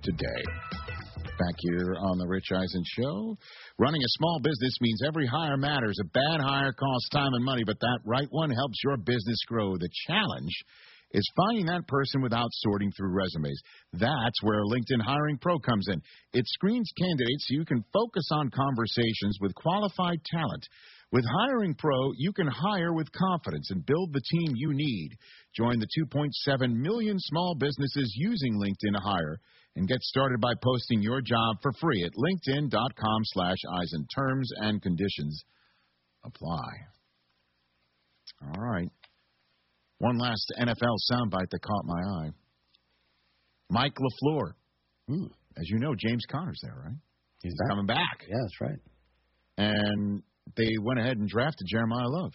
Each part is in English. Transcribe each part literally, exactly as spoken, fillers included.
today. Back here on the Rich Eisen Show. Running a small business means every hire matters. A bad hire costs time and money, but that right one helps your business grow. The challenge is finding that person without sorting through resumes. That's where LinkedIn Hiring Pro comes in. It screens candidates so you can focus on conversations with qualified talent. With Hiring Pro, you can hire with confidence and build the team you need. Join the two point seven million small businesses using LinkedIn to hire and get started by posting your job for free at linkedin.com slash Eisen. Terms and conditions apply. All right. One last N F L soundbite that caught my eye. Mike LaFleur. Ooh, as you know, James Conner's there, right? He's back. coming back. Yeah, that's right. And they went ahead and drafted Jeremiah Love.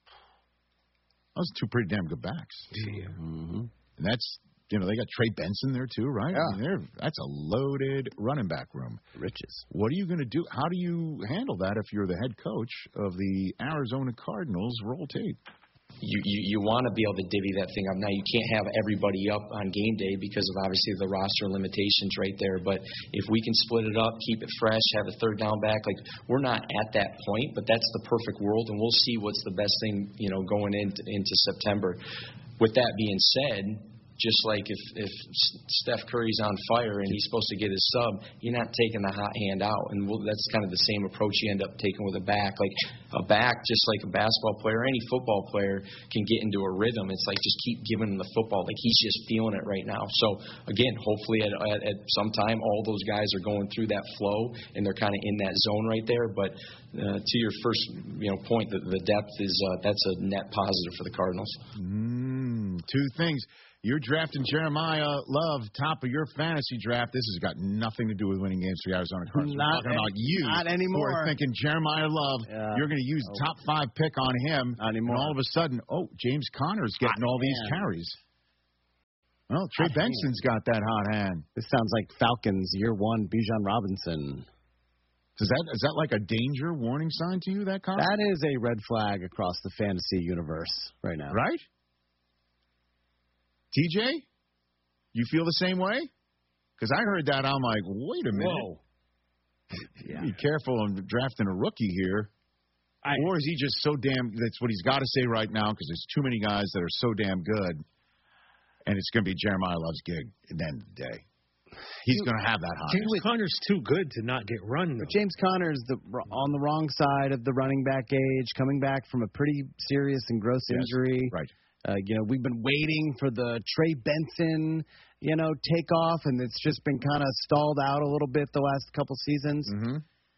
Those are two pretty damn good backs. Yeah. Mm-hmm. And that's, you know, they got Trey Benson there too, right? Yeah. I mean, they're, that's a loaded running back room. Riches. What are you going to do? How do you handle that if you're the head coach of the Arizona Cardinals? Roll tape. You, you, you want to be able to divvy that thing up. Now, you can't have everybody up on game day because of, obviously, the roster limitations right there. But if we can split it up, keep it fresh, have a third down back, like, we're not at that point, but that's the perfect world, and we'll see what's the best thing, you know, going into, into September. With that being said, just like if, if Steph Curry's on fire and he's supposed to get his sub, you're not taking the hot hand out. And we'll, that's kind of the same approach you end up taking with a back. Like a back, just like a basketball player, any football player can get into a rhythm. It's like just keep giving him the football. Like he's just feeling it right now. So, again, hopefully at, at, at some time all those guys are going through that flow and they're kind of in that zone right there. But uh, to your first you know point, the, the depth is uh, that's a net positive for the Cardinals. Mm, two things. You're drafting Jeremiah Love, top of your fantasy draft. This has got nothing to do with winning games for the Arizona Cardinals. Not We're talking about you. Not anymore. Who are thinking Jeremiah Love, yeah. you're going to use oh. top five pick on him. Not anymore. And all of a sudden, oh, James Conner's getting hot all these hand. carries. Well, Trey hot Benson's hand. got that hot hand. This sounds like Falcons year one, Bijan Robinson. Is that is that like a danger warning sign to you, that comment? That is a red flag across the fantasy universe right now. Right? T J? You feel the same way? Because I heard that, I'm like, wait a minute. Whoa. Yeah. Be careful on drafting a rookie here. I, or is he just so damn, that's what he's got to say right now because there's too many guys that are so damn good, and it's going to be Jeremiah Love's gig at the end of the day. He's going to have that hot. James Conner's too good to not get run, though. But James Conner's the, on the wrong side of the running back age, coming back from a pretty serious and gross yes, injury. Right. Uh, you know, we've been waiting for the Trey Benson, you know, takeoff, and it's just been kind of stalled out a little bit the last couple seasons. Mm-hmm.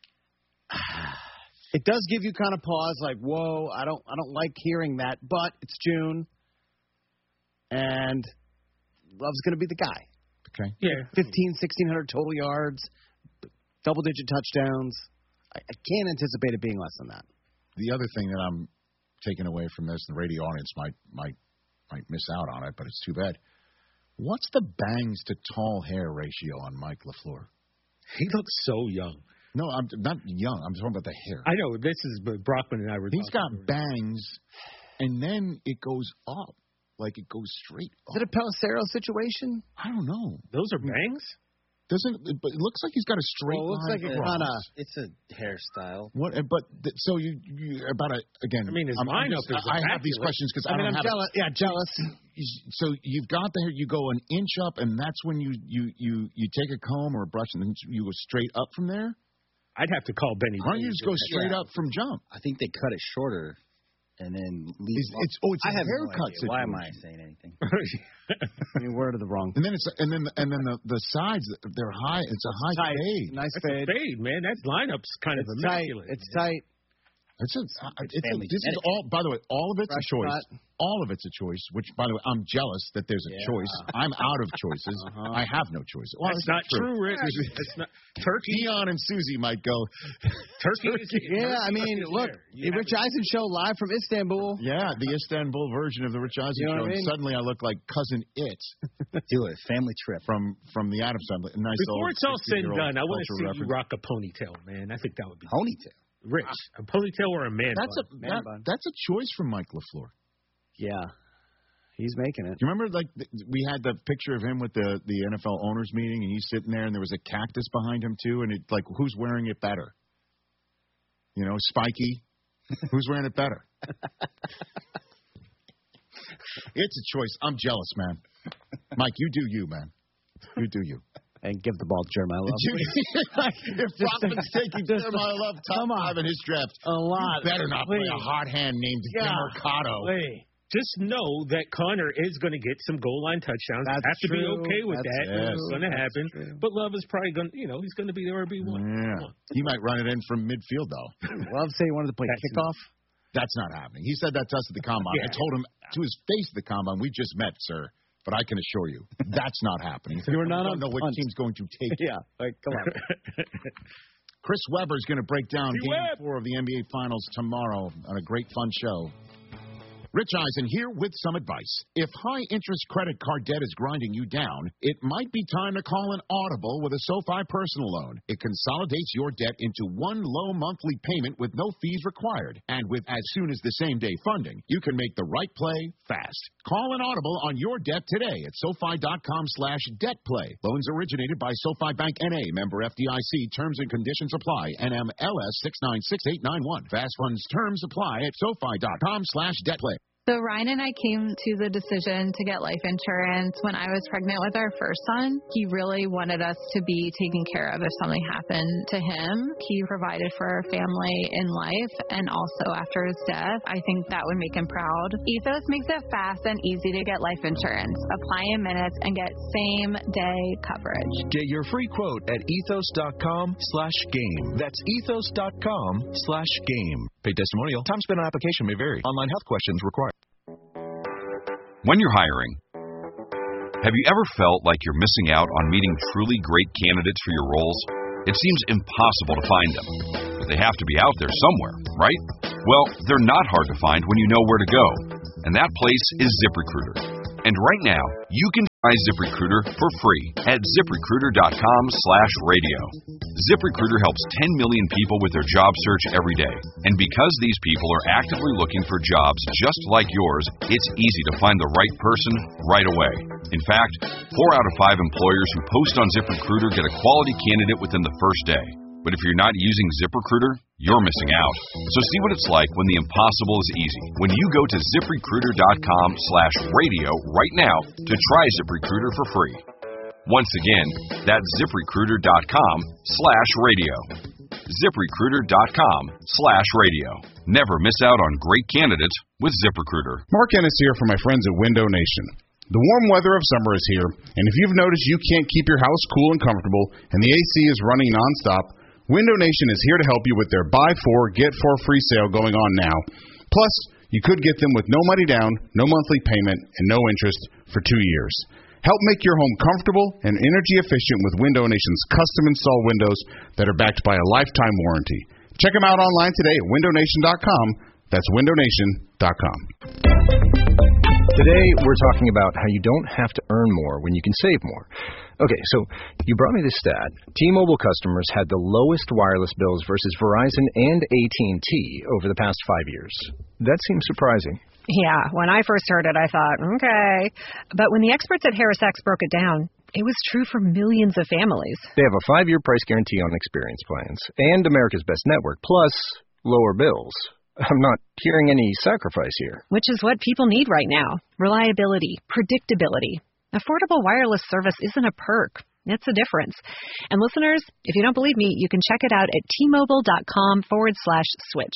It does give you kind of pause, like, whoa, I don't, I don't like hearing that, but it's June, and Love's going to be the guy. Okay. Yeah. fifteen, sixteen hundred total yards, double-digit touchdowns. I, I can't anticipate it being less than that. The other thing that I'm taken away from this, the radio audience might might might miss out on it, but it's too bad. What's the bangs to tall hair ratio on Mike LaFleur? He looks so young. No, I'm not young. I'm talking about the hair. I know. This is Brockman and I were He's got about. bangs, and then it goes up. Like it goes straight up. Is it a Pelissero situation? I don't know. Those are bangs? Doesn't it, but it looks like he's got a straight well, it looks line like it across. kinda, It's a hairstyle. What? But th- so you, you about a again. I mean, his I'm, I'm lineup just, is I have these immaculate. questions because I I, mean, don't I'm have jealous. Yeah, jealous. So you've got the hair. You go an inch up, and that's when you you you you take a comb or a brush, and then you go straight up from there. I'd have to call Benny. Why don't you just go straight Yeah. up from jump? I think they cut it shorter and then leave. It's, it's oh, it's I a have no haircut idea. Why am I situation. saying anything? I mean, word of the wrong. And then it's and then and then the, the sides they're high. It's a high Tight. fade. Nice That's fade. a fade, man. That lineup's kind It's of tight. immaculate. It's tight. It's a, it's a, family this is genetic. all. By the way, all of it's Fresh a choice. cut. All of it's a choice. Which, by the way, I'm jealous that there's a Yeah. choice. I'm out of choices. Uh-huh. I have no choices. Well, That's not true, Rich. Excuse me. That's not turkey. Dion and Susie might go. Turkey. is- Yeah, I turkey mean, is look, there. You the Rich have it. Eisen show live from Istanbul. Yeah, the Istanbul version of the Rich Eisen You know show. what I And mean? suddenly I look like cousin It Do it. Family trip. from from the Addams Family. A nice Before old it's all said and sixty-year-old done, I want to cultural see reference. you rock a ponytail, man. I think that would be Ponytail. rich. A ponytail or a man That's bun. a Man that, bun. that's a choice from Mike LaFleur. Yeah. he's making it. Do you remember, like, th- we had the picture of him with the, the N F L owners meeting, and he's sitting there, and there was a cactus behind him, too, and it, like, who's wearing it better? You know, spiky. Who's wearing it better? It's a choice. I'm jealous, man. Mike, you do you, man. You do you. And give the ball to Jeremiah Love. If Brockman's taking Jeremiah Love top five in his draft, a lot. you better not Please. play a hot hand named Yeah. Tim Mercado. Wait. Just know that Connor is going to get some goal line touchdowns. That's Have to true. be okay with That's that. true. It's going to That's happen. true. But Love is probably going to, you know, he's going to be the R B one. Yeah. He might run it in from midfield, though. Love say he wanted to play That's kickoff. That's not happening. He said that to us at the Combine. Yeah. I told him to his face at the Combine, we just met, sir. But I can assure you, that's not happening. You were not I on don't know what punt. team's going to take it. Yeah, like, come on. Chris Webber's going to break down Hey, Game Webb. four of the N B A Finals tomorrow on a great fun show. Rich Eisen here with some advice. If high-interest credit card debt is grinding you down, it might be time to call an Audible with a SoFi personal loan. It consolidates your debt into one low monthly payment with no fees required. And with as soon as the same-day funding, you can make the right play fast. Call an Audible on your debt today at SoFi.com slash debt play. Loans originated by SoFi Bank N A, member F D I C. Terms and conditions apply. N M L S six nine six eight nine one. Fast funds terms apply at SoFi.com slash debt play. So Ryan and I came to the decision to get life insurance when I was pregnant with our first son. He really wanted us to be taken care of if something happened to him. He provided for our family in life and also after his death. I think that would make him proud. Ethos makes it fast and easy to get life insurance. Apply in minutes and get same-day coverage. Get your free quote at ethos.com slash game. That's ethos.com slash game. Paid testimonial. Time spent on application may vary. Online health questions required. When you're hiring, have you ever felt like you're missing out on meeting truly great candidates for your roles? It seems impossible to find them, but they have to be out there somewhere, right? Well, they're not hard to find when you know where to go, and that place is ZipRecruiter. And right now, you can try ZipRecruiter for free at ZipRecruiter.com slash radio. ZipRecruiter helps ten million people with their job search every day. And because these people are actively looking for jobs just like yours, it's easy to find the right person right away. In fact, four out of five employers who post on ZipRecruiter get a quality candidate within the first day. But if you're not using ZipRecruiter, you're missing out. So see what it's like when the impossible is easy. When you go to ZipRecruiter.com slash radio right now to try ZipRecruiter for free. Once again, that's ZipRecruiter.com slash radio. ZipRecruiter.com slash radio. Never miss out on great candidates with ZipRecruiter. Mark Ennis here for my friends at Window Nation. The warm weather of summer is here, and if you've noticed you can't keep your house cool and comfortable and the A C is running nonstop, Window Nation is here to help you with their buy four, get four free sale going on now. Plus, you could get them with no money down, no monthly payment, and no interest for two years. Help make your home comfortable and energy efficient with Window Nation's custom install windows that are backed by a lifetime warranty. Check them out online today at window nation dot com. That's window nation dot com. Today, we're talking about how you don't have to earn more when you can save more. Okay, so you brought me this stat. T-Mobile customers had the lowest wireless bills versus Verizon and A T and T over the past five years. That seems surprising. Yeah, when I first heard it, I thought, okay. But when the experts at HarrisX broke it down, it was true for millions of families. They have a five-year price guarantee on experience plans and America's Best Network, plus lower bills. I'm not hearing any sacrifice here. Which is what people need right now. Reliability, predictability. Affordable wireless service isn't a perk. It's a difference. And listeners, if you don't believe me, you can check it out at T-Mobile.com forward slash switch.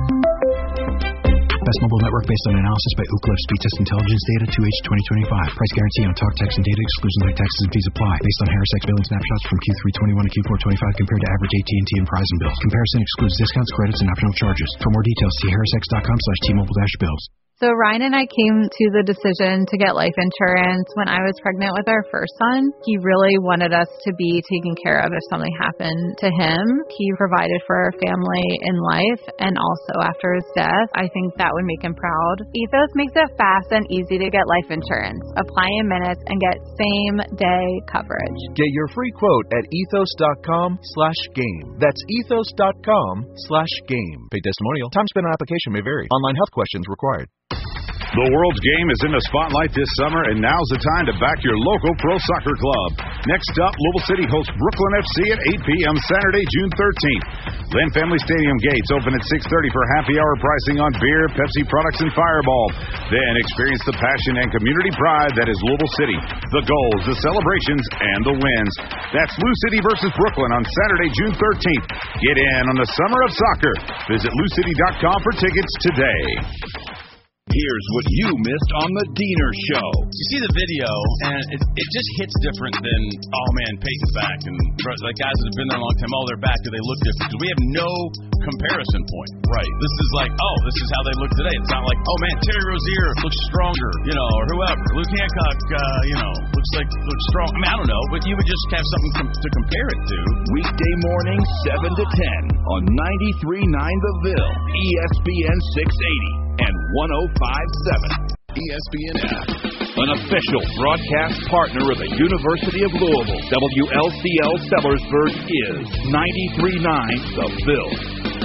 Best mobile network based on analysis by Ookla Speed Test Intelligence data two H twenty twenty-five. Price guarantee on talk, text, and data. Exclusions like taxes and fees apply. Based on HarrisX billing snapshots from Q three twenty-one to Q four twenty-five compared to average A T and T and Verizon bills. Comparison excludes discounts, credits, and optional charges. For more details, see harrisx.com slash T-Mobile-bills. So Ryan and I came to the decision to get life insurance when I was pregnant with our first son. He really wanted us to be taken care of if something happened to him. He provided for our family in life and also after his death. I think that would make him proud. Ethos makes it fast and easy to get life insurance. Apply in minutes and get same-day coverage. Get your free quote at ethos.com slash game. That's ethos.com slash game. Paid testimonial. Time spent on application may vary. Online health questions required. The world's game is in the spotlight this summer, and now's the time to back your local pro soccer club. Next up, Louisville City hosts Brooklyn F C at eight p.m. Saturday, June thirteenth. Lynn Family Stadium gates open at six thirty for happy hour pricing on beer, Pepsi products, and Fireball. Then experience the passion and community pride that is Louisville City. The goals, the celebrations, and the wins. That's Lou City versus Brooklyn on Saturday, June thirteenth. Get in on the summer of soccer. Visit lou city dot com for tickets today. Here's what you missed on the Diener Show. You see the video, and it, it just hits different than, oh man, Peyton's back, and like guys that have been there a long time, oh, they're back, do they look different? Because we have no comparison point. Right. This is like, oh, this is how they look today. It's not like, oh man, Terry Rozier looks stronger, you know, or whoever. Luke Hancock, uh, you know, looks like looks strong. I mean, I don't know, but you would just have something com- to compare it to. Weekday morning, seven to ten on ninety-three point nine The Ville, E S P N six eighty. And one oh five point seven E S P N app. An official broadcast partner of the University of Louisville, W L C L Sellersburg is ninety-three point nine The Ville.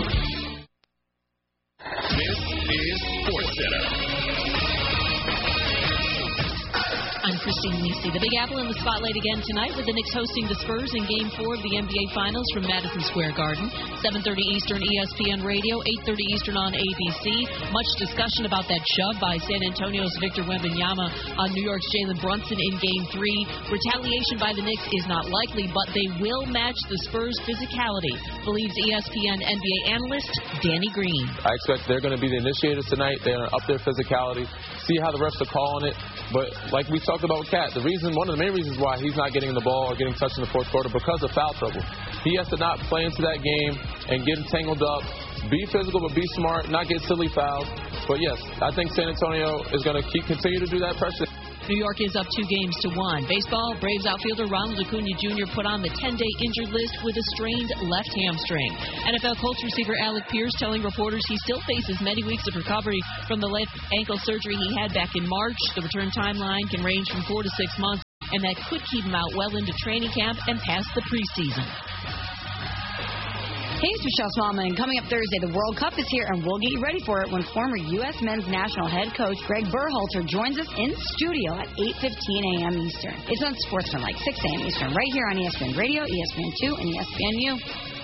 This is SportsCenter. I'm Christine Nisi. The Big Apple in the spotlight again tonight with the Knicks hosting the Spurs in Game four of the N B A Finals from Madison Square Garden. seven thirty Eastern, E S P N Radio, eight thirty Eastern on A B C. Much discussion about that shove by San Antonio's Victor Wembanyama on New York's Jalen Brunson in Game three. Retaliation by the Knicks is not likely, but they will match the Spurs' physicality, believes E S P N N B A analyst Danny Green. I expect they're going to be the initiators tonight. They're going to up their physicality, see how the refs are calling it. But like we talked about with Cat, the reason, one of the main reasons why he's not getting the ball or getting touched in the fourth quarter because of foul trouble. He has to not play into that game and get tangled up, be physical but be smart, not get silly fouls. But yes, I think San Antonio is going to keep continue to do that pressure. New York is up two games to one. Baseball, Braves outfielder Ronald Acuna Junior put on the ten-day injured list with a strained left hamstring. N F L Colts receiver Alec Pierce telling reporters he still faces many weeks of recovery from the left ankle surgery he had back in March. The return timeline can range from four to six months, and that could keep him out well into training camp and past the preseason. Hey, it's Michelle Smallman. Coming up Thursday, the World Cup is here, and we'll get you ready for it when former U S men's national head coach Greg Berhalter joins us in studio at eight fifteen a.m. Eastern. It's on Sportsman, like six a.m. Eastern, right here on E S P N Radio, E S P N two, and E S P N U.